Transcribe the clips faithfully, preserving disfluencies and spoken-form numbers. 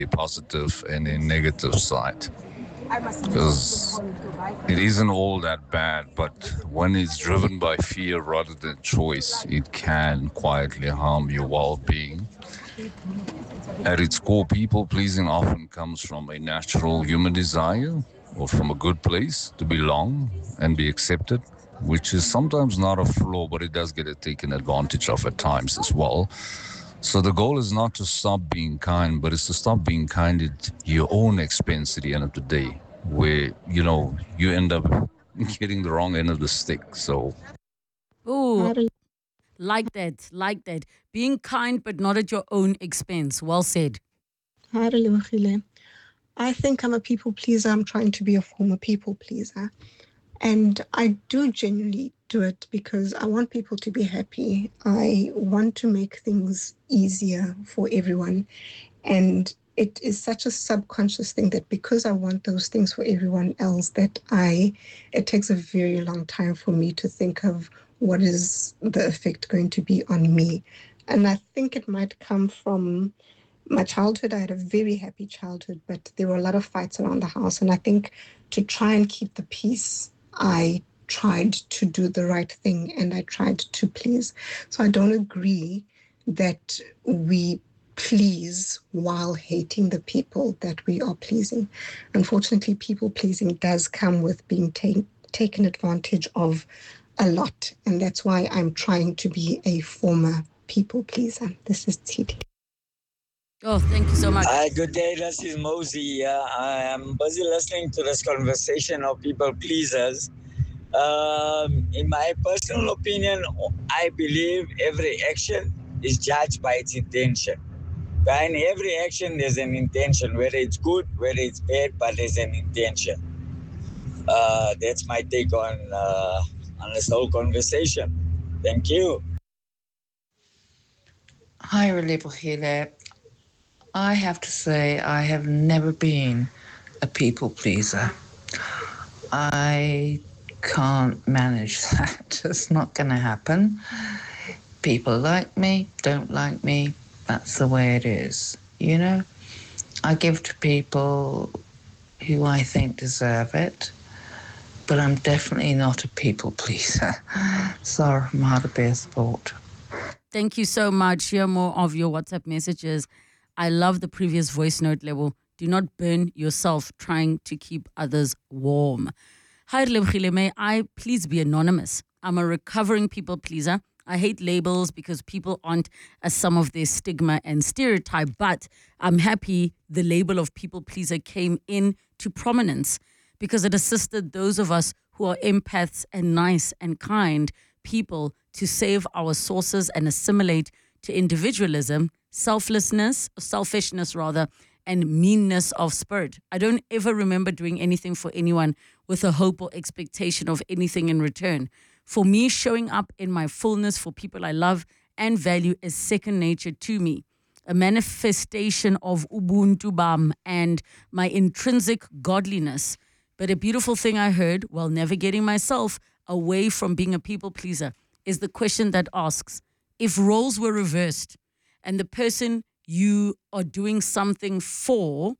a positive and a negative side. Because it isn't all that bad, but when it's driven by fear rather than choice, it can quietly harm your well being. At its core, people pleasing often comes from a natural human desire or from a good place to belong and be accepted, which is sometimes not a flaw, but it does get it taken advantage of at times as well. So the goal is not to stop being kind, but it's to stop being kind at your own expense at the end of the day, where, you know, you end up getting the wrong end of the stick. So Oh, Hi, like that, like that. Being kind, but not at your own expense. Well said. Relebogile. I think I'm a people pleaser. I'm trying to be a former people pleaser. And I do genuinely do it because I want people to be happy. I want to make things easier for everyone. And it is such a subconscious thing that because I want those things for everyone else, that I, it takes a very long time for me to think of what is the effect going to be on me. And I think it might come from my childhood. I had a very happy childhood, but there were a lot of fights around the house. And I think to try and keep the peace, I tried to do the right thing and I tried to please. So I don't agree that we please while hating the people that we are pleasing. Unfortunately, people pleasing does come with being ta- taken advantage of a lot. And that's why I'm trying to be a former people pleaser. This is T D. Oh, thank you so much. Hi, good day. This is Mosey. Uh, I am busy listening to this conversation of people pleasers. Um, in my personal opinion, I believe every action is judged by its intention. Behind every action, there's an intention, whether it's good, whether it's bad, but there's an intention. Uh, that's my take on uh, on this whole conversation. Thank you. Hi, Relebogile. I have to say, I have never been a people pleaser. I can't manage that. It's not going to happen. People like me, don't like me. That's the way it is. You know, I give to people who I think deserve it, but I'm definitely not a people pleaser. Sorry from Hartbeespoort. Thank you so much. Hear more of your WhatsApp messages. I love the previous voice note level. Do not burn yourself trying to keep others warm. Hi, Relebogile, may I please be anonymous? I'm a recovering people pleaser. I hate labels because people aren't as some of their stigma and stereotype, but I'm happy the label of people pleaser came into prominence because it assisted those of us who are empaths and nice and kind people to save our sources and assimilate to individualism, selflessness, selfishness rather, and meanness of spirit. I don't ever remember doing anything for anyone with a hope or expectation of anything in return. For me, showing up in my fullness for people I love and value is second nature to me, a manifestation of Ubuntu Bam and my intrinsic godliness. But a beautiful thing I heard while navigating myself away from being a people pleaser is the question that asks, if roles were reversed and the person you are doing something for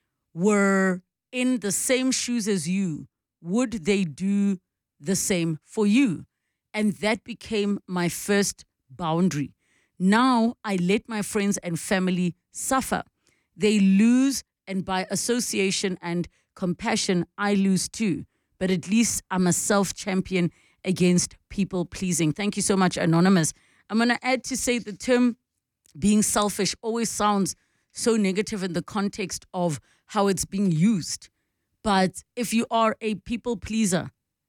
were in the same shoes as you, would they do the same for you? And that became my first boundary. Now I let my friends and family suffer. They lose, and by association and compassion, I lose too. But at least I'm a self-champion against people pleasing. Thank you so much, Anonymous. I'm going to add to say the term being selfish always sounds so negative in the context of how it's being used. But if you are a people pleaser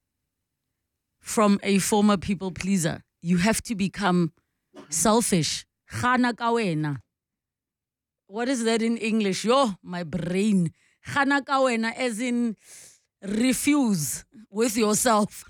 from a former people pleaser, you have to become selfish. Gana ka wena. What is that in English? Yo, my brain. Gana ka wena, as in refuse with yourself.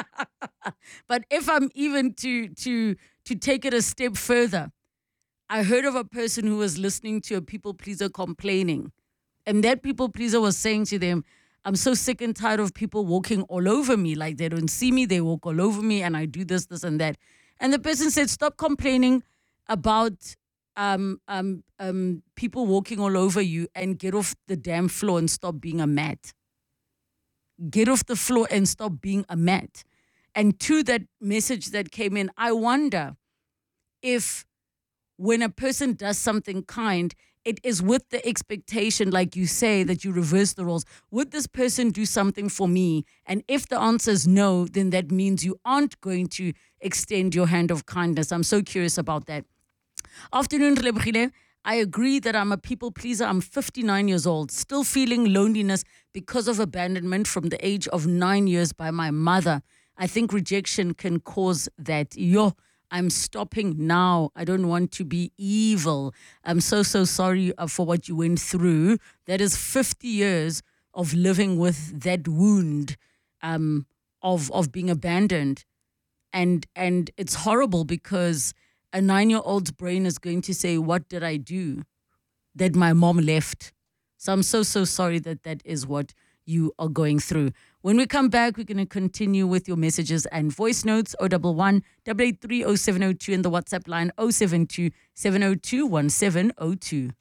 But if I'm even to to to take it a step further, I heard of a person who was listening to a people pleaser complaining. And that people pleaser was saying to them, I'm so sick and tired of people walking all over me. Like they don't see me, they walk all over me and I do this, this and that. And the person said, stop complaining about um, um, um, people walking all over you and get off the damn floor and stop being a mat. Get off the floor and stop being a mat. And to that message that came in, I wonder if when a person does something kind, it is with the expectation, like you say, that you reverse the roles. Would this person do something for me? And if the answer is no, then that means you aren't going to extend your hand of kindness. I'm so curious about that. Afternoon, Relebogile. I agree that I'm a people pleaser. I'm fifty-nine years old, still feeling loneliness because of abandonment from the age of nine years by my mother. I think rejection can cause that. Yo, I'm stopping now. I don't want to be evil. I'm so, so sorry for what you went through. That is fifty years of living with that wound um, of of being abandoned. And and it's horrible because a nine-year-old's brain is going to say, what did I do that my mom left? So I'm so, so sorry that that is what you are going through. When we come back, we're going to continue with your messages and voice notes. oh one one, eight eight three, oh seven oh two and the WhatsApp line oh seven two, seven oh two, one seven oh two.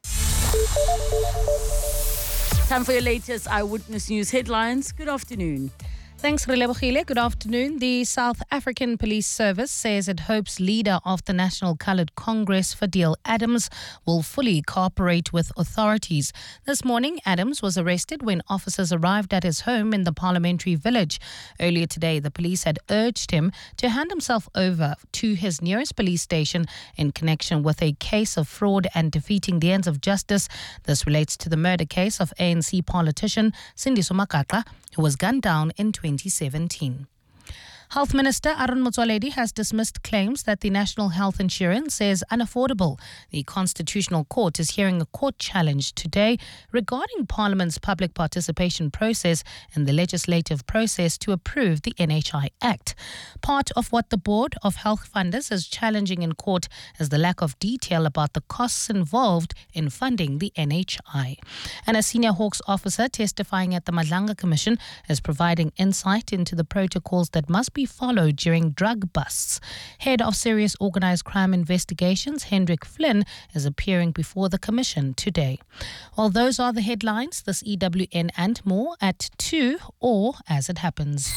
Time for your latest Eyewitness News headlines. Good afternoon. Thanks, Relebogile. Good afternoon. The South African Police Service says it hopes leader of the National Coloured Congress, Fadil Adams, will fully cooperate with authorities. This morning, Adams was arrested when officers arrived at his home in the Parliamentary Village. Earlier today, the police had urged him to hand himself over to his nearest police station in connection with a case of fraud and defeating the ends of justice. This relates to the murder case of A N C politician Sindiso Makaka, who was gunned down in twenty seventeen. Health Minister Aaron Motsoaledi has dismissed claims that the National Health Insurance is unaffordable. The Constitutional Court is hearing a court challenge today regarding Parliament's public participation process and the legislative process to approve the N H I Act. Part of what the Board of Health Funders is challenging in court is the lack of detail about the costs involved in funding the N H I. And a senior Hawks officer testifying at the Madlanga Commission is providing insight into the protocols that must be followed during drug busts. Head of Serious Organised Crime Investigations, Hendrik Flynn, is appearing before the Commission today. Well, those are the headlines. This E W N and more at two or as it happens.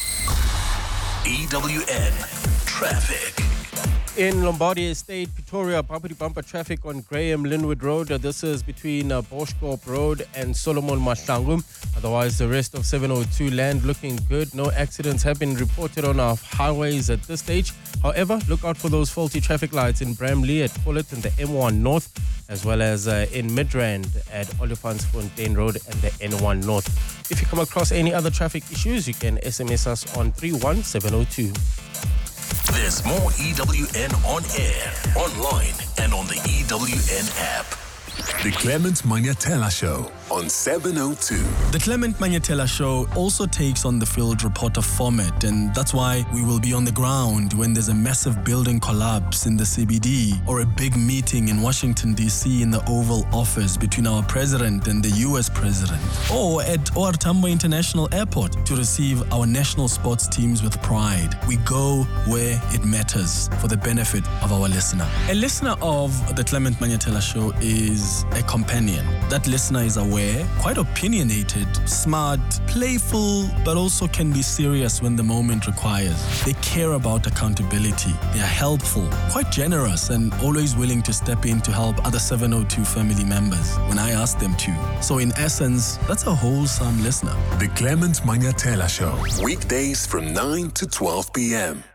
E W N Traffic. In Lombardy Estate, Pretoria, bumper-to-bumper traffic on Graham Linwood Road. Uh, this is between uh, Boschkorp Road and Solomon Mahlangu. Otherwise, the rest of seven oh two land looking good. No accidents have been reported on our highways at this stage. However, look out for those faulty traffic lights in Bramley at Pullet and the M one North, as well as uh, in Midrand at Olifantsfontein Road and the N one North. If you come across any other traffic issues, you can S M S us on three one seven oh two. There's more E W N on air, online, and on the E W N app. The Clement Manyatela Show on seven oh two. The Clement Manyatela Show also takes on the field reporter format, and that's why we will be on the ground when there's a massive building collapse in the C B D or a big meeting in Washington, D C in the Oval Office between our president and the U S president, or at O R Tambo International Airport to receive our national sports teams with pride. We go where it matters for the benefit of our listener. A listener of the Clement Manyatela Show is a companion. That listener is aware, quite opinionated, smart, playful, but also can be serious when the moment requires. They care about accountability. They are helpful, quite generous, and always willing to step in to help other seven oh two family members when I ask them to. So in essence, that's a wholesome listener. The Clement Manyatela Show, weekdays from nine to twelve p.m.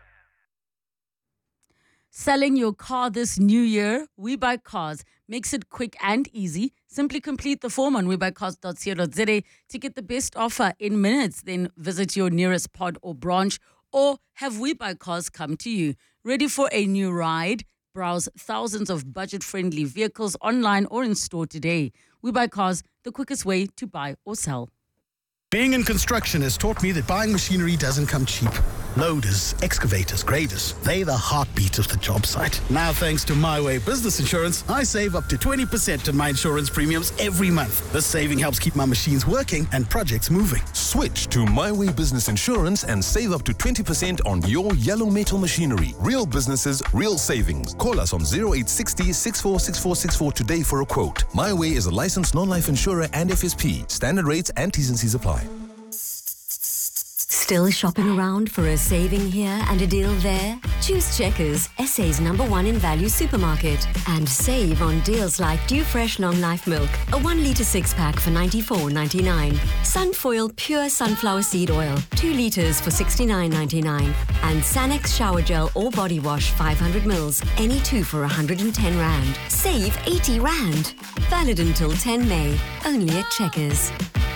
Selling your car this new year, We Buy Cars makes it quick and easy. Simply complete the form on we buy cars dot co dot za to get the best offer in minutes. Then visit your nearest pod or branch, or have We Buy Cars come to you. Ready for a new ride? Browse thousands of budget-friendly vehicles online or in store today. We Buy Cars, the quickest way to buy or sell. Being in construction has taught me that buying machinery doesn't come cheap. Loaders, excavators, graders, they the heartbeat of the job site. Now, thanks to My Way Business Insurance, I save up to twenty percent on my insurance premiums every month. This saving helps keep my machines working and projects moving. Switch to My Way Business Insurance and save up to twenty percent on your yellow metal machinery. Real businesses, real savings. Call us on zero eight six zero, six four six four six four today for a quote. My Way is a licensed non-life insurer and F S P. Standard rates and T's and C's apply. Still shopping around for a saving here and a deal there? Choose Checkers, S A's number one in value supermarket. And save on deals like Dew Fresh Long Life Milk, a one litre six pack for ninety-four ninety-nine. Sunfoil Pure Sunflower Seed Oil, two litres for sixty-nine ninety-nine. And Sanex Shower Gel or Body Wash five hundred mils, any two for one hundred ten rand. Save eighty rand. Valid until ten May, only at Checkers.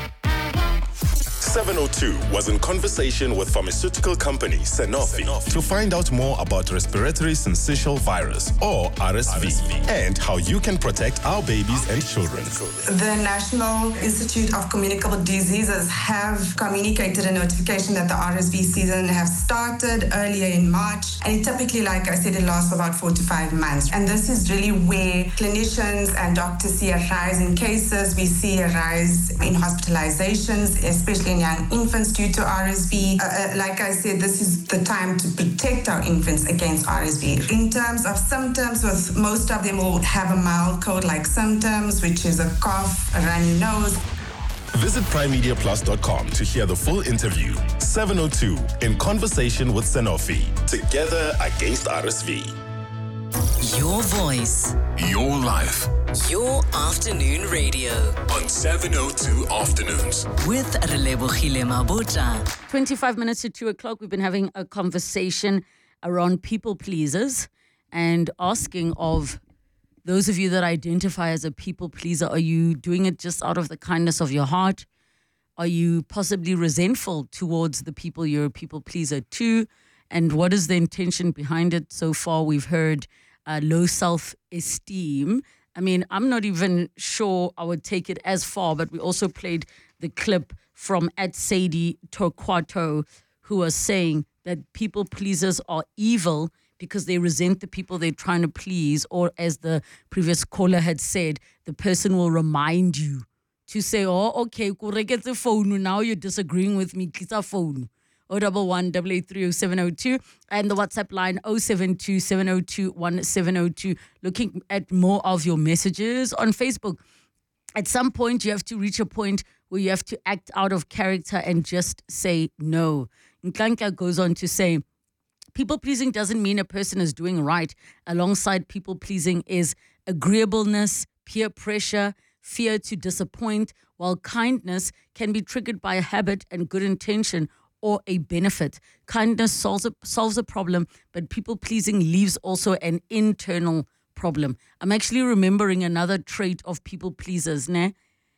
seven oh two was in conversation with pharmaceutical company Sanofi, Sanofi to find out more about respiratory syncytial virus, or R S V, R S V, and how you can protect our babies and children. The National Institute of Communicable Diseases have communicated a notification that the R S V season has started earlier in March, and typically, like I said, it lasts about four to five months. And this is really where clinicians and doctors see a rise in cases. We see a rise in hospitalizations, especially in young infants due to R S V. Uh, uh, like I said, this is the time to protect our infants against R S V. In terms of symptoms, with most of them will have a mild cold-like symptoms, which is a cough, a runny nose. Visit prime media plus dot com to hear the full interview. seven oh two, in conversation with Sanofi. Together against R S V. Your voice. Your life. Your afternoon radio. On seven oh two Afternoons. With Relebohile Mabota. twenty-five minutes to two o'clock, we've been having a conversation around people pleasers and asking of those of you that identify as a people pleaser, are you doing it just out of the kindness of your heart? Are you possibly resentful towards the people you're a people pleaser to? And what is the intention behind it? So far, we've heard uh, low self-esteem. I mean, I'm not even sure I would take it as far, but we also played the clip from at Sadie Torquato, who was saying that people pleasers are evil because they resent the people they're trying to please, or as the previous caller had said, the person will remind you to say, oh, okay, get the phone, now you're disagreeing with me, it's a phone. oh one one, eight eight three, oh seven oh two and the WhatsApp line oh seven two, seven oh two, one seven oh two. Looking at more of your messages on Facebook. At some point, you have to reach a point where you have to act out of character and just say no. Nklanka goes on to say, people-pleasing doesn't mean a person is doing right. Alongside people-pleasing is agreeableness, peer pressure, fear to disappoint, while kindness can be triggered by a habit and good intention or a benefit. Kindness solves a, solves a problem, but people-pleasing leaves also an internal problem. I'm actually remembering another trait of people-pleasers. Ne?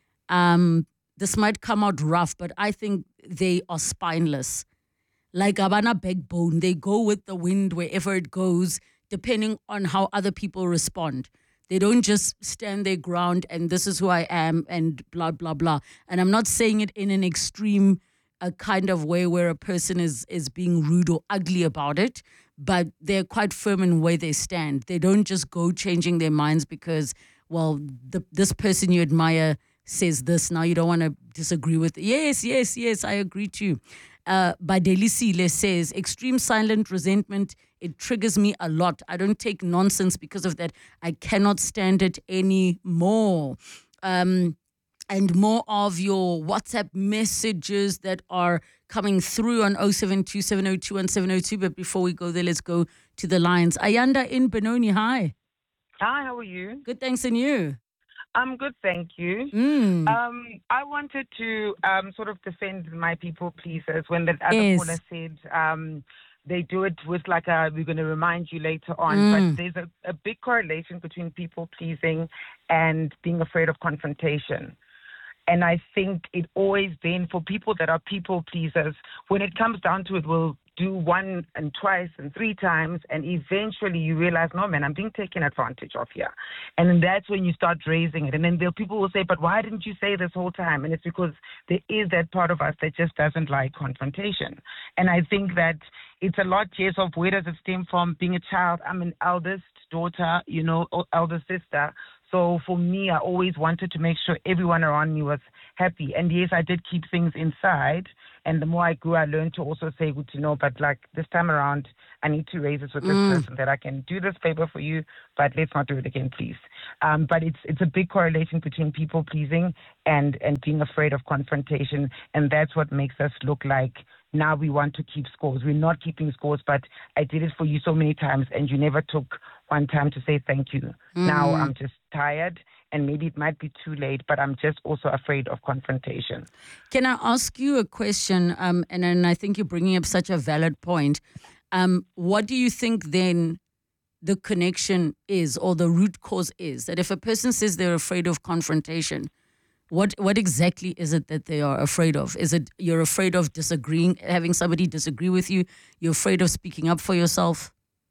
Um, this might come out rough, but I think they are spineless. Like Abana backbone, they go with the wind wherever it goes, depending on how other people respond. They don't just stand their ground and this is who I am and blah, blah, blah. And I'm not saying it in an extreme a kind of way where a person is, is being rude or ugly about it, but they're quite firm in where they stand. They don't just go changing their minds because, well, the, this person you admire says this, now you don't want to disagree with it. Yes, yes, yes, I agree too. Uh, Badeli Sile says, extreme silent resentment, it triggers me a lot. I don't take nonsense because of that. I cannot stand it anymore. Um, and more of your WhatsApp messages that are coming through on oh seven two, seven oh two, one seven oh two. But before we go there, let's go to the lines. Ayanda in Benoni, hi. Hi, how are you? Good, thanks, and you? I'm good, thank you. Mm. Um, I wanted to um, sort of defend my people pleasers when the other Yes. caller said um, they do it with like a, we're going to remind you later on. Mm. But there's a, a big correlation between people pleasing and being afraid of confrontation. And I think it always then, for people that are people pleasers, when it comes down to it, will do one and twice and three times, and eventually you realize, no, man, I'm being taken advantage of here. And then that's when you start raising it. And then there, people will say, but why didn't you say this whole time? And it's because there is that part of us that just doesn't like confrontation. And I think that it's a lot, yes, of where does it stem from? Being a child, I'm an eldest daughter, you know, or elder sister. So for me, I always wanted to make sure everyone around me was happy. And yes, I did keep things inside. And the more I grew, I learned to also say, good to know, but like this time around, I need to raise this with this Mm. person that I can do this favor for you, but let's not do it again, please. Um, but it's it's a big correlation between people pleasing and, and being afraid of confrontation. And that's what makes us look like now we want to keep scores. We're not keeping scores, but I did it for you so many times and you never took one time to say thank you. Mm. Now I'm just tired and maybe it might be too late, but I'm just also afraid of confrontation. Can I ask you a question? Um, and, and I think you're bringing up such a valid point. Um, what do you think then the connection is or the root cause is? That if a person says they're afraid of confrontation, what what exactly is it that they are afraid of? Is it you're afraid of disagreeing, having somebody disagree with you? You're afraid of speaking up for yourself?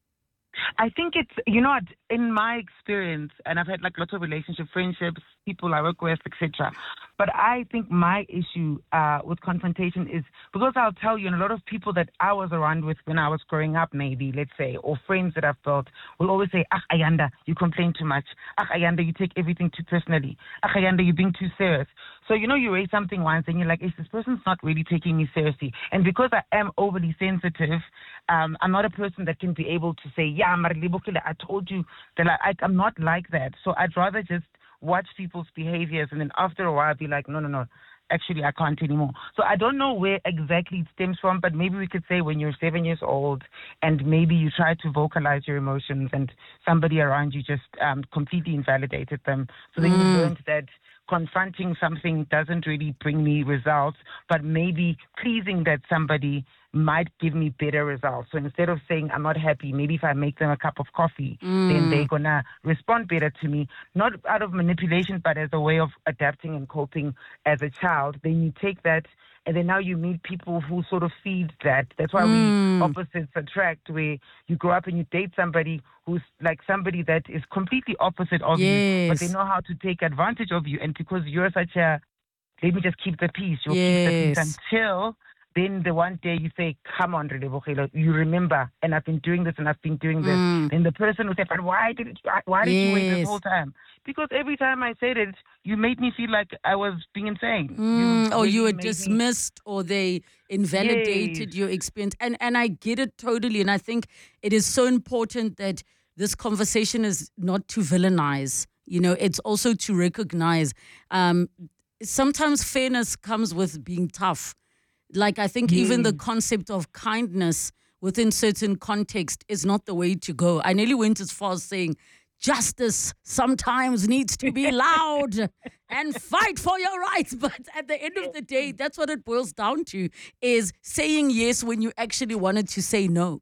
I think it's, you know, in my experience, and I've had like lots of relationship, friendships, people I work with, et cetera. But I think my issue uh, with confrontation is because I'll tell you, and a lot of people that I was around with when I was growing up, maybe, let's say, or friends that I've built, will always say, "Ah, Ayanda, you complain too much. Ah, Ayanda, you take everything too personally. Ah, Ayanda, you're being too serious." So, you know, you raise something once and you're like, this person's not really taking me seriously. And because I am overly sensitive, um, I'm not a person that can be able to say, yeah, Marilebokile, I told you that I, I, I'm not like that. So I'd rather just watch people's behaviors and then after a while be like, no, no, no, actually I can't anymore. So I don't know where exactly it stems from, but maybe we could say when you're seven years old and maybe you try to vocalize your emotions and somebody around you just um, completely invalidated them. So then Mm. you learned that confronting something doesn't really bring me results, but maybe pleasing that somebody might give me better results. So instead of saying I'm not happy, maybe if I make them a cup of coffee, Mm. then they're going to respond better to me, not out of manipulation, but as a way of adapting and coping as a child. Then you take that and then now you meet people who sort of feed that. That's why Mm. we opposites attract, where you grow up and you date somebody who's like somebody that is completely opposite of you, but they Yes. know how to take advantage of you. And because you're such a, let me just keep the peace, you'll keep the peace Yes. until then the one day you say, come on, Relebokile, you remember, and I've been doing this and I've been doing this. Mm. Then the person will say, but why did it, why did you wait this Yes. whole time? Because every time I said it, you made me feel like I was being insane. Mm, or you really were made me- dismissed or they invalidated Yes. your experience. And and I get it totally. And I think it is so important that this conversation is not to villainize. You know, it's also to recognize um, sometimes fairness comes with being tough. Like I think even the concept of kindness within certain context is not the way to go. I nearly went as far as saying justice sometimes needs to be loud and fight for your rights. But at the end of the day, that's what it boils down to, is saying yes when you actually wanted to say no.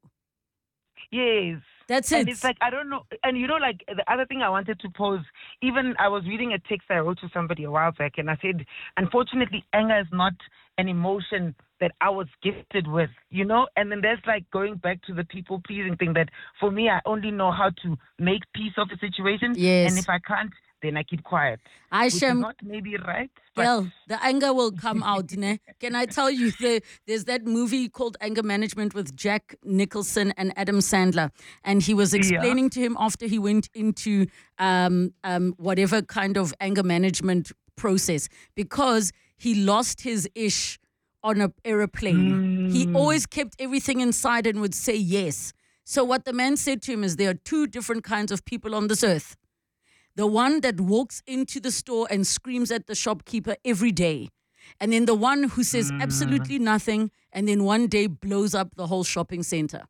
Yes. That's And it. it's like, I don't know. And you know, like the other thing I wanted to pose, even I was reading a text I wrote to somebody a while back, and I said, unfortunately, anger is not an emotion that I was gifted with, you know? And then there's like going back to the people pleasing thing that for me, I only know how to make peace of a situation. Yes. And if I can't, then I keep quiet. I Which is sham- not maybe right. But Well, the anger will come out. Ne? Can I tell you, the, there's that movie called Anger Management with Jack Nicholson and Adam Sandler. And he was explaining to him after he went into um, um, whatever kind of anger management process, because he lost his ish on an aeroplane. He always kept everything inside and would say yes. So what the man said to him is there are two different kinds of people on this earth. The one that walks into the store and screams at the shopkeeper every day. And then the one who says absolutely nothing and then one day blows up the whole shopping center.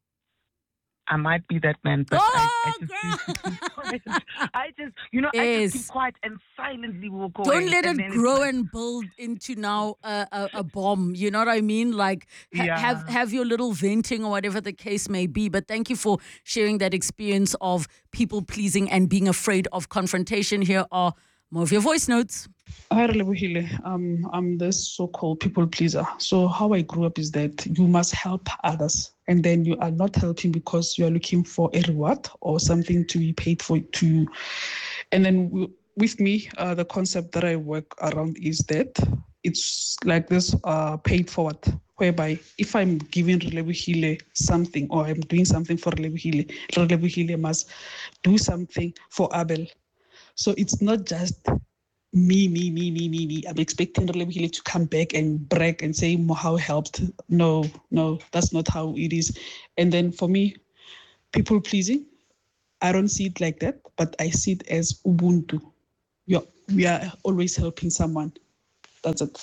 I might be that man, but Oh, I, I just choose to keep quiet. I just, you know, I just keep quiet and silently walk away. Don't let And it then it's grow like- and build into now a, a, a bomb. You know what I mean? Like ha- Yeah. have have your little venting or whatever the case may be. But thank you for sharing that experience of people pleasing and being afraid of confrontation. Here are more of your voice notes. Hi, Relebohile. Um, I'm this so-called people pleaser. So how I grew up is that you must help others, and then you are not helping because you are looking for a reward or something to be paid for to you. And then w- with me, uh, the concept that I work around is that it's like this uh, paid forward. whereby if I'm giving Relebohile something or I'm doing something for Relebohile, Relebohile must do something for Abel. So it's not just me, me, me, me, me, me. I'm expecting Relebohile to come back and brag and say how helped. No, no, that's not how it is. And then for me, people pleasing, I don't see it like that, but I see it as Ubuntu. Yeah, we are always helping someone. That's it.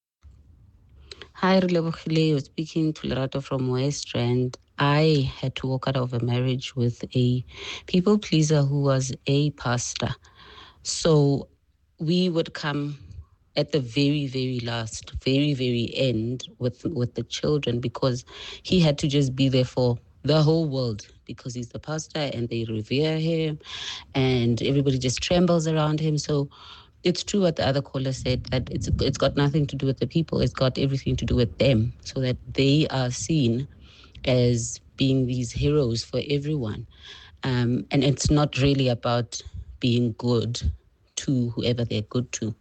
Hi, Relebohile. You're speaking to Lerato from West Rand. I had to walk out of a marriage with a people pleaser who was a pastor. So we would come at the very, very last, very, very end with, with the children because he had to just be there for the whole world because he's the pastor and they revere him and everybody just trembles around him. So it's true what the other caller said, that it's it's got nothing to do with the people. It's got everything to do with them so that they are seen as being these heroes for everyone. Um, and it's not really about being good to whoever they're good to.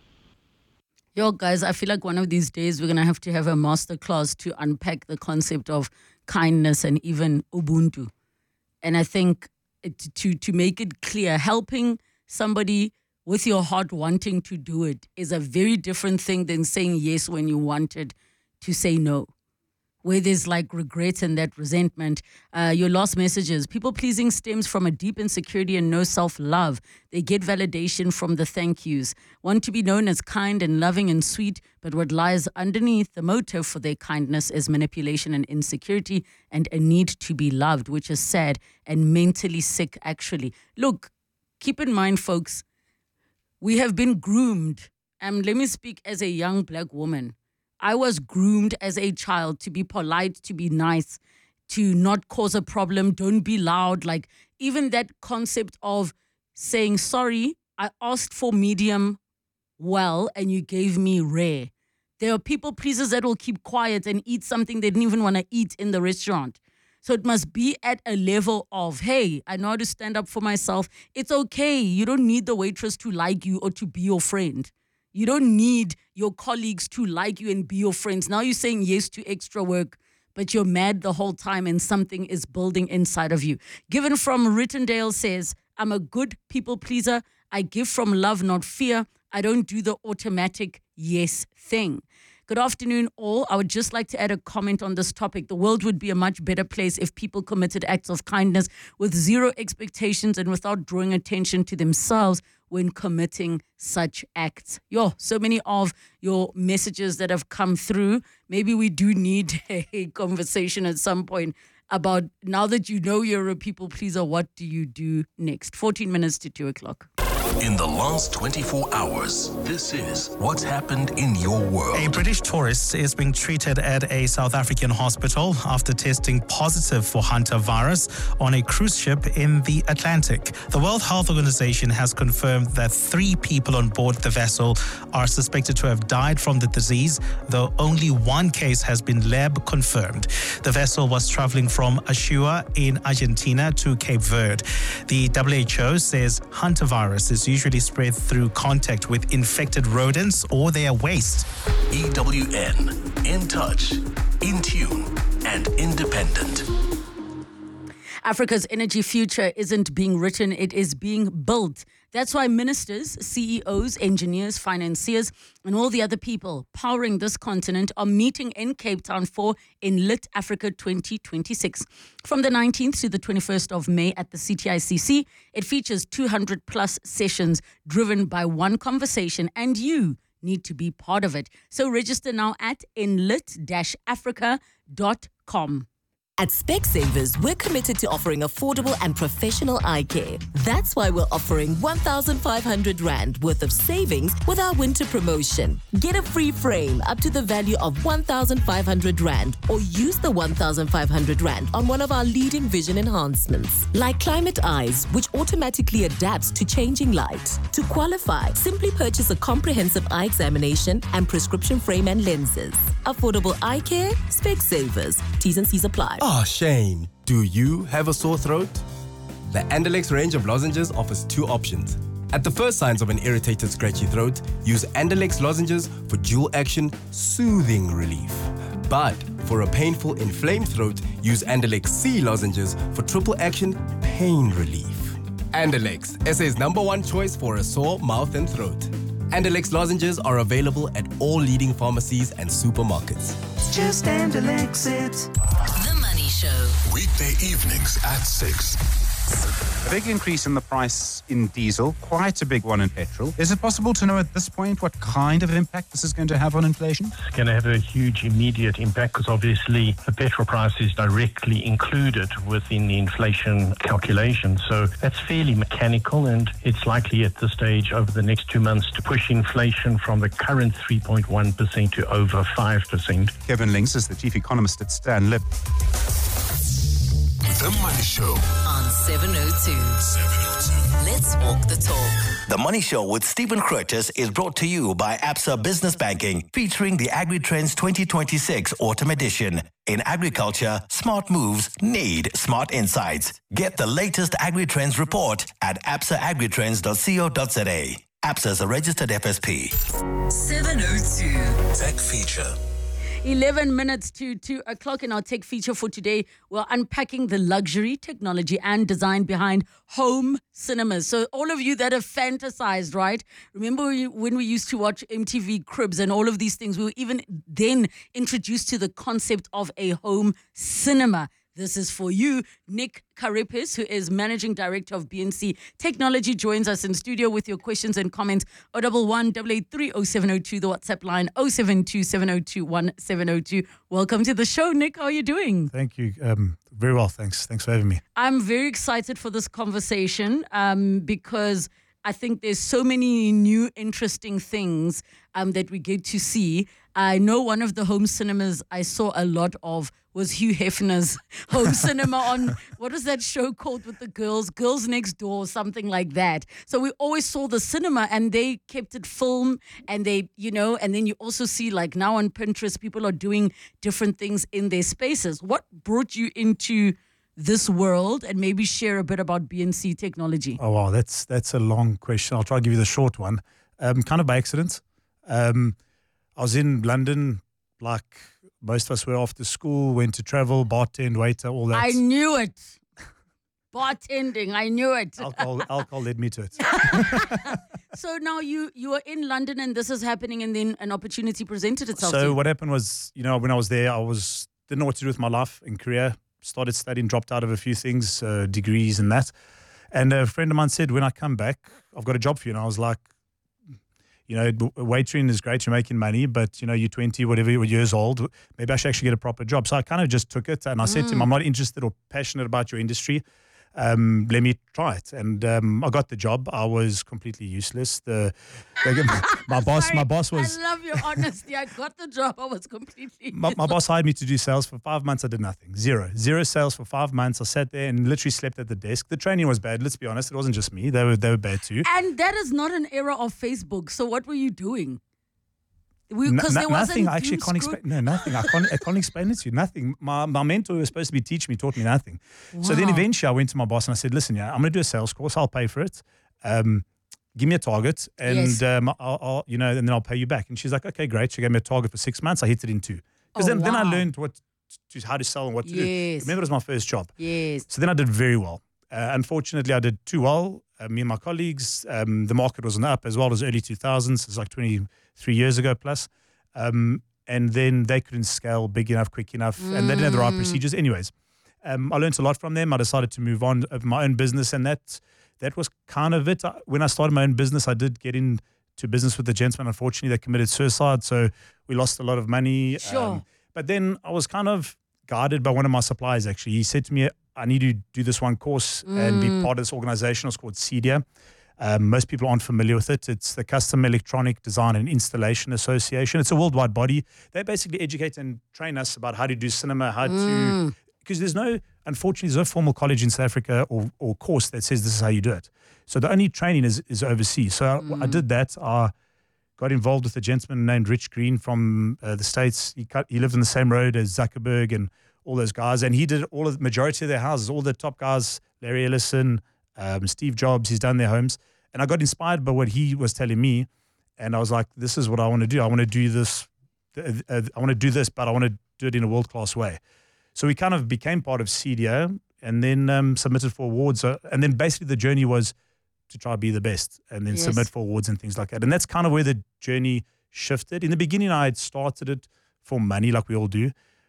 Yo, guys, I feel like one of these days we're going to have to have a masterclass to unpack the concept of kindness and even Ubuntu. And I think it, to, to make it clear, helping somebody with your heart wanting to do it is a very different thing than saying yes when you wanted to say no, where there's like regret and that resentment. Uh, your last messages, people pleasing stems from a deep insecurity and no self-love. They get validation from the thank yous, want to be known as kind and loving and sweet, but what lies underneath the motive for their kindness is manipulation and insecurity and a need to be loved, which is sad and mentally sick, actually. Look, keep in mind, folks, we have been groomed. Um, let me speak as a young black woman. I was groomed as a child to be polite, to be nice, to not cause a problem, don't be loud. Like even that concept of saying, sorry, I asked for medium well and you gave me rare. There are people pleasers that will keep quiet and eat something they didn't even want to eat in the restaurant. So it must be at a level of, hey, I know how to stand up for myself. It's okay. You don't need the waitress to like you or to be your friend. You don't need your colleagues to like you and be your friends. Now you're saying yes to extra work, but you're mad the whole time and something is building inside of you. Given from Rittendale says, I'm a good people pleaser. I give from love, not fear. I don't do the automatic yes thing. Good afternoon, all. I would just like to add a comment on this topic. The world would be a much better place if people committed acts of kindness with zero expectations and without drawing attention to themselves when committing such acts. Yo, so many of your messages that have come through. Maybe we do need a conversation at some point about, now that you know you're a people pleaser, what do you do next? fourteen minutes to two o'clock. In the last twenty-four hours, this is what's happened in your world. A British tourist is being treated at a South African hospital after testing positive for hantavirus on a cruise ship in the Atlantic. The World Health Organization has confirmed that three people on board the vessel are suspected to have died from the disease, though only one case has been lab confirmed. The vessel was traveling from Ashua in Argentina to Cape Verde. The W H O says hantavirus is usually spread through contact with infected rodents or their waste. E W N, in touch, in tune, and independent. Africa's energy future isn't being written, it is being built. That's why ministers, C E Os, engineers, financiers, and all the other people powering this continent are meeting in Cape Town for Enlit Africa twenty twenty-six. From the nineteenth to the twenty-first of May at the C T I C C, it features two hundred plus sessions driven by one conversation, and you need to be part of it. So register now at enlit dash africa dot com. At Specsavers, we're committed to offering affordable and professional eye care. That's why we're offering one thousand five hundred rand worth of savings with our winter promotion. Get a free frame up to the value of one thousand five hundred rand or use the one thousand five hundred rand on one of our leading vision enhancements, like Climate Eyes, which automatically adapts to changing light. To qualify, simply purchase a comprehensive eye examination and prescription frame and lenses. Affordable eye care, Specsavers. T's and C's apply. Ah, Shane, do you have a sore throat? The Andalex range of lozenges offers two options. At the first signs of an irritated, scratchy throat, use Andalex lozenges for dual action, soothing relief. But for a painful inflamed throat, use Andalex C lozenges for triple action pain relief. Andalex, S A's number one choice for a sore mouth and throat. Andalex lozenges are available at all leading pharmacies and supermarkets. Just Andalex it. The Money Show. Weekday evenings at six. A big increase in the price in diesel, quite a big one in petrol. Is it possible to know at this point what kind of impact this is going to have on inflation? It's going to have a huge immediate impact because obviously the petrol price is directly included within the inflation calculation. So that's fairly mechanical, and it's likely at this stage over the next two months to push inflation from the current three point one percent to over five percent. Kevin Links is the chief economist at Stanlib. The Money Show on seven oh two. seven oh two. Let's walk the talk. The Money Show with Stephen Curtis is brought to you by Absa Business Banking, featuring the AgriTrends twenty twenty-six Autumn Edition. In agriculture, smart moves need smart insights. Get the latest AgriTrends report at absa agritrends dot co dot za. Absa is a registered F S P. seven oh two. Tech Feature. eleven minutes to two o'clock in our tech feature for today. We're unpacking the luxury, technology, and design behind home cinemas. So all of you that have fantasized, right? Remember when we used to watch M T V Cribs and all of these things? We were even then introduced to the concept of a home cinema. This is for you. Nick Karipis, who is Managing Director of B N C Technology, joins us in studio with your questions and comments. oh one one, eight eight three, oh seven oh two, the WhatsApp line oh seven two, seven oh two, one seven oh two. Welcome to the show, Nick. How are you doing? Thank you. Um, very well, thanks. Thanks for having me. I'm very excited for this conversation um, because I think there's so many new interesting things um, that we get to see. I know one of the home cinemas I saw a lot of was Hugh Hefner's home cinema on, what was that show called with the girls? Girls Next Door, something like that. So we always saw the cinema and they kept it film and they, you know, and then you also see like now on Pinterest, people are doing different things in their spaces. What brought you into this world, and maybe share a bit about B N C Technology? Oh, wow, that's that's a long question. I'll try to give you the short one. Um, kind of by accident. Um, I was in London, like most of us were after school, went to travel, bartend, waiter, all that. I knew it. Bartending, I knew it. Alcohol, alcohol led me to it. So now you you are in London and this is happening, and then an opportunity presented itself So to you. what happened was, you know, when I was there, I was didn't know what to do with my life and career. Started studying, dropped out of a few things, uh, degrees and that. And a friend of mine said, when I come back, I've got a job for you. And I was like, you know, waitering is great, you're making money, but, you know, you're twenty, whatever years old, maybe I should actually get a proper job. So I kind of just took it and I said Mm. to him, I'm not interested or passionate about your industry. Um, let me try it. And um, I got the job. I was completely useless. The, the my boss, Sorry, my boss was... I love your honesty. I got the job. I was completely... My, my boss hired me to do sales for five months. I did nothing. Zero. Zero sales for five months. I sat there and literally slept at the desk. The training was bad. Let's be honest. It wasn't just me. They were, they were bad too. And that is not an era of Facebook. So what were you doing? No- Because no- there wasn't nothing. I actually doom can't explain. scroll- No, nothing. I can't. I can't explain it to you. Nothing. My my mentor who was supposed to be teaching me taught me nothing. So then Wow. eventually I went to my boss and I said, "Listen, yeah, I'm going to do a sales course. I'll pay for it. Um, give me a target, and Yes. um, I'll, I'll, you know, and then I'll pay you back." And she's like, "Okay, great." She gave me a target for six months. I hit it in two. Because Oh, then, then I wow. learned what to, how to sell and what to do. Yes. Remember, it was my first job. Yes. So then I did very well. Uh, unfortunately, I did too well. Uh, me and my colleagues, um, the market wasn't up as well as early two thousands. It's like twenty-three years ago plus. Um, and then they couldn't scale big enough, quick enough, and they didn't have the right Mm. procedures. Anyways, um, I learned a lot from them. I decided to move on of my own business, and that that was kind of it. I, when I started my own business, I did get into business with a gentleman. Unfortunately, they committed suicide, so we lost a lot of money. Sure. But then I was kind of guided by one of my suppliers, actually. He said to me, I need to do this one course and be Mm. part of this organization. It's called CEDIA. Um, most people aren't familiar with it. It's the Custom Electronic Design and Installation Association. It's a worldwide body. They basically educate and train us about how to do cinema, how to... Mm. Because there's no, unfortunately, there's no formal college in South Africa or, or course that says this is how you do it. So the only training is, is overseas. So I, I did that. I got involved with a gentleman named Rich Green from uh, the States. He, cut, he lived on the same road as Zuckerberg and all those guys. And he did all of the majority of their houses, all the top guys, Larry Ellison, um, Steve Jobs, he's done their homes. And I got inspired by what he was telling me. And I was like, this is what I want to do. I want to do this. Uh, uh, I want to do this, but I want to do it in a world-class way. So we kind of became part of C D O and then um, submitted for awards. Uh, and then basically the journey was to try to be the best and then Yes. submit for awards and things like that. And that's kind of where the journey shifted. In the beginning, I had started it for money like we all do.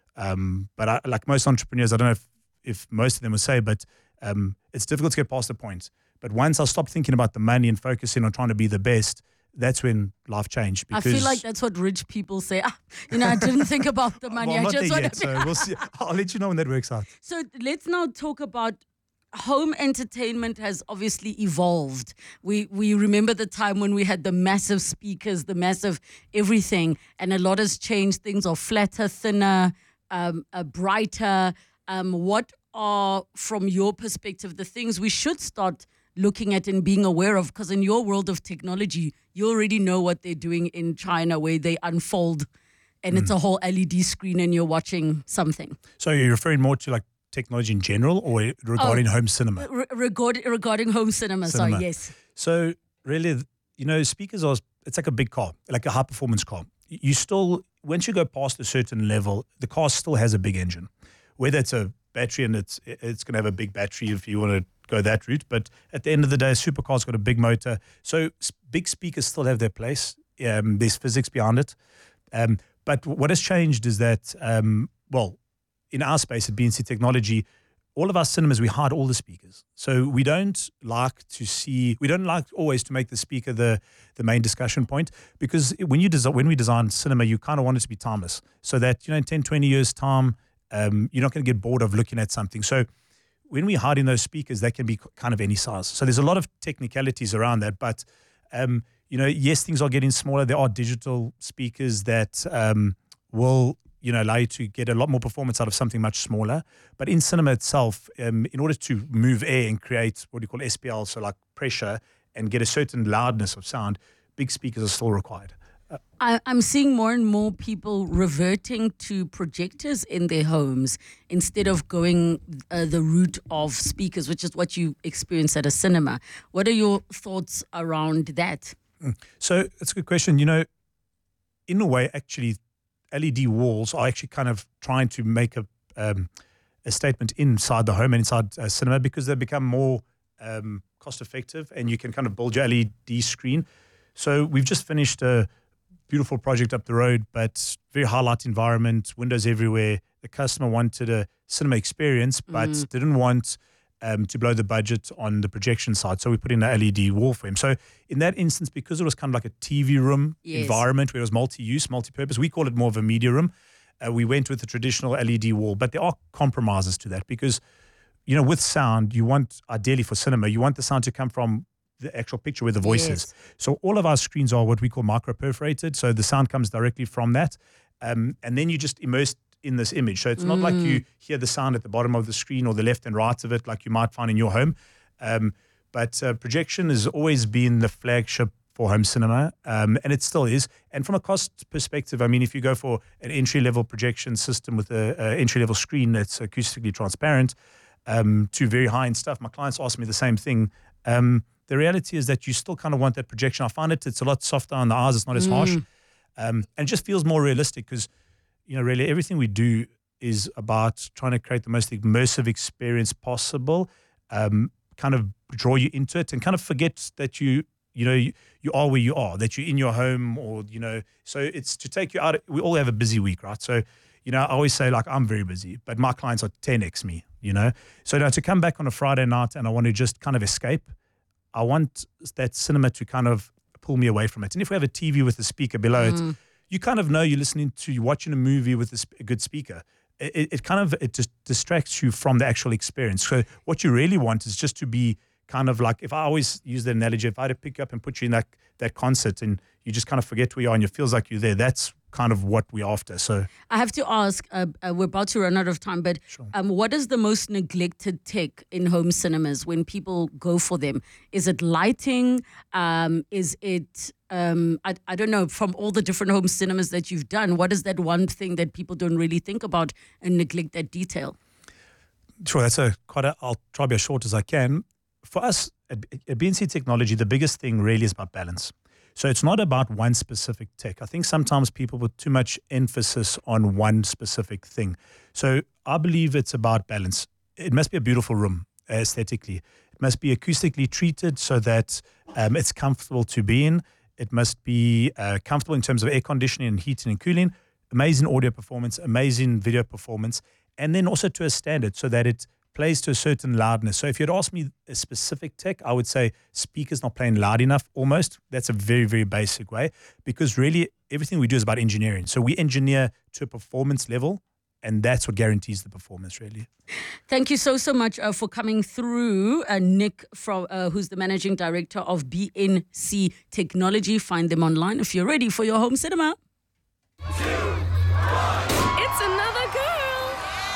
Um, but I, like most entrepreneurs, I don't know if, if most of them would say, but um, it's difficult to get past the point. But once I stopped thinking about the money and focusing on trying to be the best, that's when life changed. I Because feel like that's what rich people say. Ah, you know, I didn't think about the money. well, I'm I not just there want yet, to so we'll see. I'll let you know when that works out. So let's now talk about home entertainment has obviously evolved. We we remember the time when we had the massive speakers, the massive everything, and a lot has changed. Things are flatter, thinner, um, uh, brighter. Um, what are, from your perspective, the things we should start looking at and being aware of? Because in your world of technology, you already know what they're doing in China, where they unfold and it's a whole L E D screen and you're watching something. So you're referring more to like technology in general or regarding Oh, home cinema? Re- regard, regarding home cinema, Cinema. sorry, yes. So really, you know, speakers are, it's like a big car, like a high performance car. You still, once you go past a certain level, the car still has a big engine. Whether it's a battery and it's it's going to have a big battery if you want to go that route. But at the end of the day, a supercar's got a big motor. So s- big speakers still have their place. Um, there's physics behind it. Um, but what has changed is that, um, well, in our space at B N C Technology, all of our cinemas, we hide all the speakers. So we don't like to see, we don't like always to make the speaker the, the main discussion point, because when you design, when we design cinema, you kind of want it to be timeless so that, you know, in ten, twenty years time, um, you're not going to get bored of looking at something. So when we hide in those speakers, they can be kind of any size. So there's a lot of technicalities around that, but, um, you know, yes, things are getting smaller. There are digital speakers that um, will, you know, allow you to get a lot more performance out of something much smaller. But in cinema itself, um, in order to move air and create what you call S P L, so like pressure, and get a certain loudness of sound, big speakers are still required. Uh, I, I'm seeing more and more people reverting to projectors in their homes instead of going uh, the route of speakers, which is what you experience at a cinema. What are your thoughts around that? So it's a good question. You know, in a way, actually, L E D walls are actually kind of trying to make a um, a statement inside the home and inside uh, cinema, because they become more um, cost effective and you can kind of build your L E D screen. So we've just finished a beautiful project up the road, but very high light environment, windows everywhere. The customer wanted a cinema experience, but Mm. didn't want um, to blow the budget on the projection side. So we put in an L E D wall for him. So in that instance, because it was kind of like a T V room Yes. environment where it was multi-use, multi-purpose, we call it more of a media room. Uh, we went with the traditional L E D wall, but there are compromises to that because, you know, with sound, you want, ideally for cinema, you want the sound to come from the actual picture where the voice Yes. is. So all of our screens are what we call micro-perforated. So the sound comes directly from that. Um, and then you just immerse in this image. So it's not like Mm. you hear the sound at the bottom of the screen or the left and right of it like you might find in your home. Um, but uh, projection has always been the flagship for home cinema, um, and it still is. And from a cost perspective, I mean, if you go for an entry-level projection system with a, a entry-level screen that's acoustically transparent um, to very high-end stuff, my clients ask me the same thing. Um, the reality is that you still kind of want that projection. I find it, it's a lot softer on the eyes. It's not as harsh. Mm. Um, and it just feels more realistic because, you know, really everything we do is about trying to create the most immersive experience possible, um, kind of draw you into it and kind of forget that you, you know, you, you are where you are, that you're in your home or, you know, so it's to take you out. We all have a busy week, right? So, you know, I always say like, I'm very busy, but my clients are ten X me, you know? So now to come back on a Friday night and I want to just kind of escape, I want that cinema to kind of pull me away from it. And if we have a T V with a speaker below Mm. it, you kind of know you're listening to, you're watching a movie with a, sp- a good speaker. It, it kind of, it just distracts you from the actual experience. So what you really want is just to be kind of like, if I always use the analogy, if I had to pick you up and put you in that, that concert and you just kind of forget where you are and it feels like you're there, that's kind of what we're after. So I have to ask, uh, uh, we're about to run out of time, but um, what is the most neglected tech in home cinemas when people go for them? Is it lighting? Um, is it, um, I, I don't know, from all the different home cinemas that you've done, what is that one thing that people don't really think about and neglect that detail? Sure, that's a quite a, I'll try to be as short as I can. For us at, at B N C Technology, the biggest thing really is about balance. So it's not about one specific tech. I think sometimes people put too much emphasis on one specific thing. So I believe it's about balance. It must be a beautiful room aesthetically. It must be acoustically treated so that um, it's comfortable to be in. It must be uh, comfortable in terms of air conditioning and heating and cooling. Amazing audio performance, amazing video performance, and then also to a standard so that it plays to a certain loudness. So if you'd ask me a specific tech, I would say speakers not playing loud enough almost. That's a very, very basic way, because really everything we do is about engineering. So we engineer to a performance level, and that's what guarantees the performance, really. Thank you so, so much uh, for coming through. Uh, Nick, from uh, who's the Managing Director of B N C Technology. Find them online if you're ready for your home cinema. It's another girl.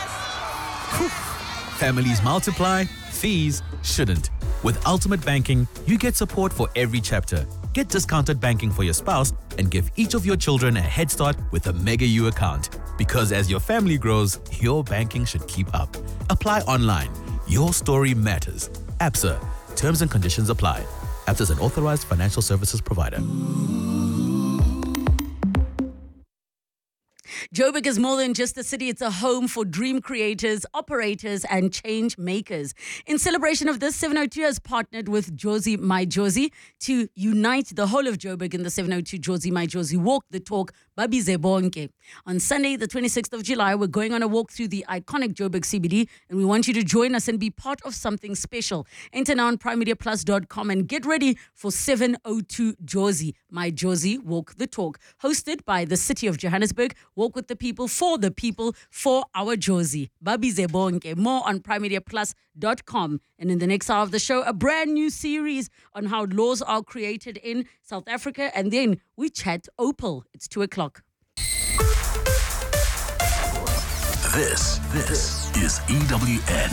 Families multiply, fees shouldn't. With Ultimate Banking, you get support for every chapter. Get discounted banking for your spouse and give each of your children a head start with a Mega U account. Because as your family grows, your banking should keep up. Apply online. Your story matters. Absa. Terms and conditions apply. Absa is an authorized financial services provider. Joburg is more than just a city. It's a home for dream creators, operators, and change makers. In celebration of this, seven oh two has partnered with Jozi My Jozi to unite the whole of Joburg in the seven oh two Jozi My Jozi Walk the Talk Babize Bonke. On Sunday, the twenty-sixth of July, we're going on a walk through the iconic Joburg C B D, and we want you to join us and be part of something special. Enter now on prime media plus dot com and get ready for seven oh two Jozi My Jozi Walk the Talk, hosted by the City of Johannesburg. Walk with the people, for the people, for our Jozi. Babize Bonke. More on prime media plus dot com. And in the next hour of the show, a brand new series on how laws are created in South Africa. And then we chat Opal. It's two o'clock. This, this is E W N.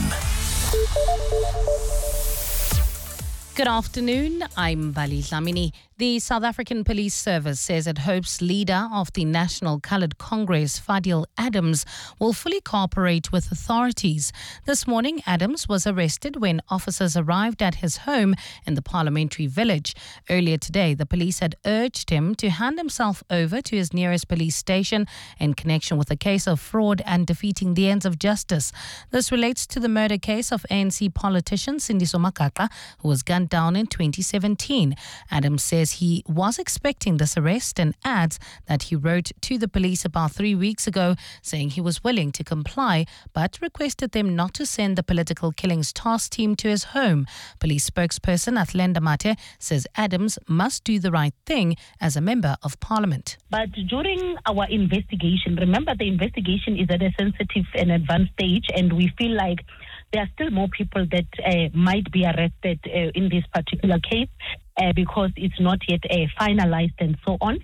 Good afternoon, I'm Bali Dlamini. The South African Police Service says it hopes leader of the National Coloured Congress, Fadil Adams, will fully cooperate with authorities. This morning, Adams was arrested when officers arrived at his home in the Parliamentary Village. Earlier today, the police had urged him to hand himself over to his nearest police station in connection with a case of fraud and defeating the ends of justice. This relates to the murder case of A N C politician Sindiso Makaka, who was gunned down in twenty seventeen. Adams says he was expecting this arrest and adds that he wrote to the police about three weeks ago saying he was willing to comply, but requested them not to send the political killings task team to his home. Police spokesperson Athlenda Mate says Adams must do the right thing as a member of parliament. But during our investigation, remember the investigation is at a sensitive and advanced stage, and we feel like there are still more people that uh, might be arrested uh, in this particular case uh, because it's not yet uh, finalized and so on.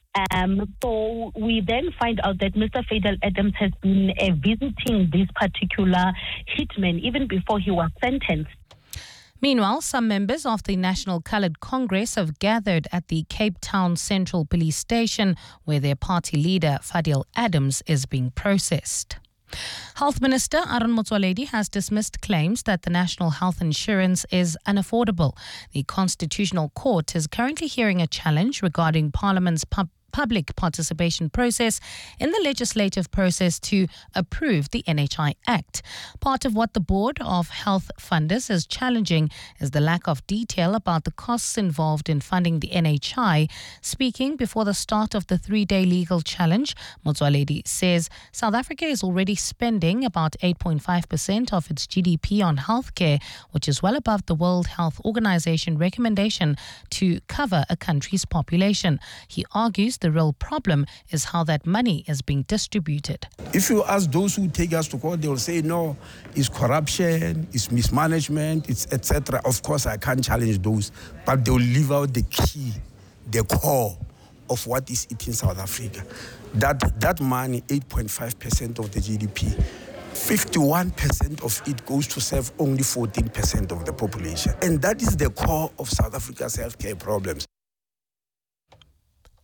Um, so we then find out that Mister Fadil Adams has been uh, visiting this particular hitman even before he was sentenced. Meanwhile, some members of the National Coloured Congress have gathered at the Cape Town Central Police Station where their party leader, Fadil Adams, is being processed. Health Minister Aaron Motsoaledi has dismissed claims that the National Health Insurance is unaffordable. The Constitutional Court is currently hearing a challenge regarding Parliament's pub- public participation process in the legislative process to approve the N H I Act. Part of what the Board of Health Funders is challenging is the lack of detail about the costs involved in funding the N H I. Speaking before the start of the three-day legal challenge, Motsoaledi says South Africa is already spending about eight point five percent of its G D P on healthcare, which is well above the World Health Organization recommendation to cover a country's population. He argues the real problem is how that money is being distributed. If you ask those who take us to court, they will say, no, it's corruption, it's mismanagement, it's et cetera. Of course, I can't challenge those, but they will leave out the key, the core of what is it in South Africa. That, that money, eight point five percent of the G D P, fifty-one percent of it goes to serve only fourteen percent of the population. And that is the core of South Africa's healthcare problems.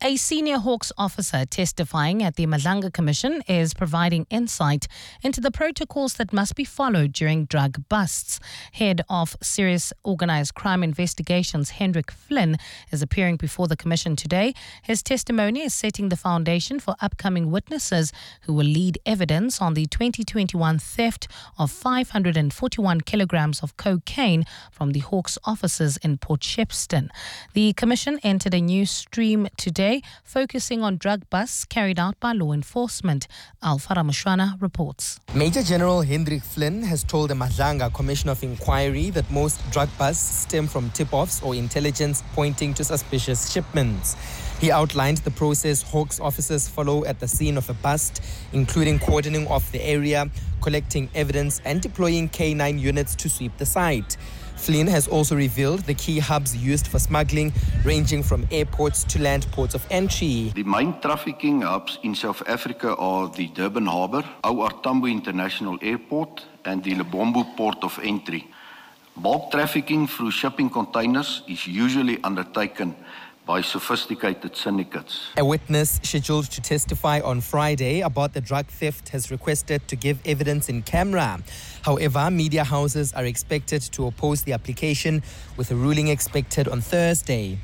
A senior Hawks officer testifying at the Madlanga Commission is providing insight into the protocols that must be followed during drug busts. Head of Serious Organised Crime Investigations, Hendrik Flynn, is appearing before the Commission today. His testimony is setting the foundation for upcoming witnesses who will lead evidence on the twenty twenty-one theft of five hundred forty-one kilograms of cocaine from the Hawks offices in Port Shepstone. The Commission entered a new stream today, focusing on drug busts carried out by law enforcement. Alpha Ramashwana reports. Major General Hendrik Flynn has told the Madlanga Commission of Inquiry that most drug busts stem from tip-offs or intelligence pointing to suspicious shipments. He outlined the process Hawks officers follow at the scene of a bust, including cordoning off the area, collecting evidence and deploying K nine units to sweep the site. Flynn has also revealed the key hubs used for smuggling, ranging from airports to land ports of entry. The main trafficking hubs in South Africa are the Durban Harbour, O R Tambo International Airport and the Lebombo Port of Entry. Bulk trafficking through shipping containers is usually undertaken by sophisticated syndicates. A witness scheduled to testify on Friday about the drug theft has requested to give evidence in camera. However, media houses are expected to oppose the application, with a ruling expected on Thursday.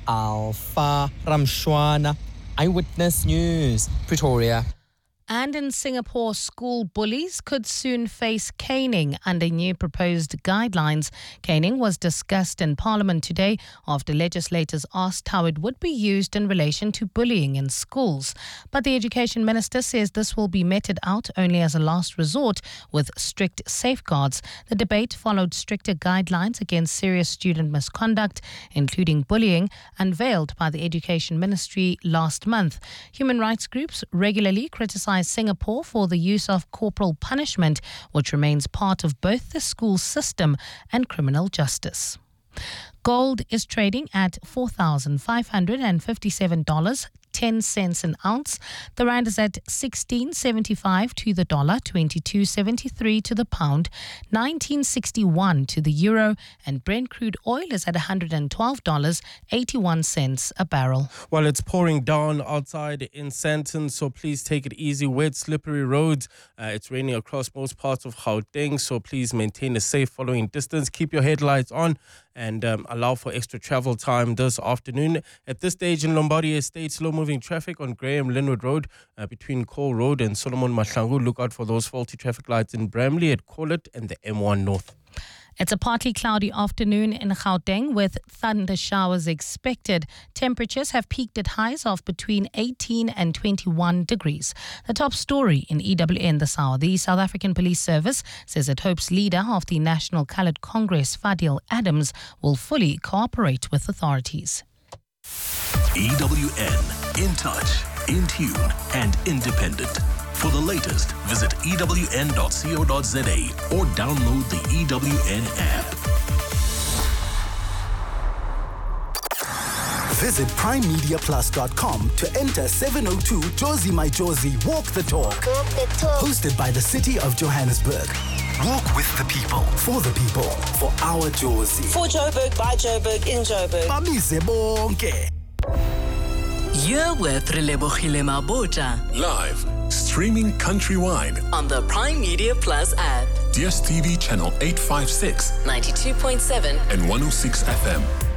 Alpha Ramshwana, Eyewitness News, Pretoria. And in Singapore, school bullies could soon face caning under new proposed guidelines. Caning was discussed in Parliament today after legislators asked how it would be used in relation to bullying in schools. But the Education Minister says this will be meted out only as a last resort with strict safeguards. The debate followed stricter guidelines against serious student misconduct, including bullying, unveiled by the Education Ministry last month. Human rights groups regularly criticize Singapore for the use of corporal punishment, which remains part of both the school system and criminal justice. Gold is trading at four thousand five hundred fifty-seven dollars and ten cents an ounce. The rand is at sixteen seventy-five to the dollar, twenty-two seventy-three to the pound, nineteen sixty-one to the euro, and Brent crude oil is at one hundred twelve dollars and eighty-one cents a barrel. Well, it's pouring down outside in Sandton, so please take it easy. Wet, slippery roads. Uh, it's raining across most parts of Gauteng, so please maintain a safe following distance. Keep your headlights on and um, allow for extra travel time this afternoon. At this stage in Lombardy Estate, slow-moving traffic on Graham Linwood Road uh, between Cole Road and Solomon Mahlangu. Look out for those faulty traffic lights in Bramley at Collet and the M one North. It's a partly cloudy afternoon in Gauteng with thunder showers expected. Temperatures have peaked at highs of between eighteen and twenty-one degrees. The top story in E W N this hour. The South African Police Service says it hopes leader of the National Coloured Congress, Fadil Adams, will fully cooperate with authorities. E W N, in touch, in tune and independent. For the latest, visit E W N dot co dot za or download the E W N app. Visit prime media plus dot com to enter seven oh two Josie My Josie Walk the Talk. Walk the Talk. Hosted by the City of Johannesburg. Walk with the people, for the people, for our Josie. For Joburg, by Joburg, in Joburg. Bamise bonke. You're with Relebohile Mabota. Live, streaming countrywide on the Prime Media Plus app. D S T V channel eight fifty-six, ninety-two point seven and one oh six F M.